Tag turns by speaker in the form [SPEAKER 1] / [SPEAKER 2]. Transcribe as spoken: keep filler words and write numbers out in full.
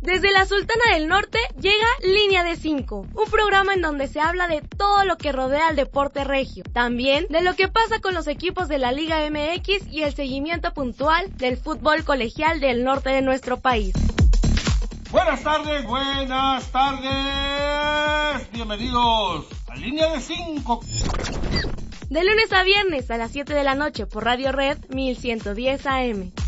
[SPEAKER 1] Desde la Sultana del Norte llega Línea de cinco, un programa en donde se habla de todo lo que rodea al deporte regio, también de lo que pasa con los equipos de la Liga M X y el seguimiento puntual del fútbol colegial del norte de nuestro país.
[SPEAKER 2] Buenas tardes, buenas tardes, bienvenidos a Línea de cinco.
[SPEAKER 1] De lunes a viernes a las siete de la noche por Radio Red mil ciento diez A M.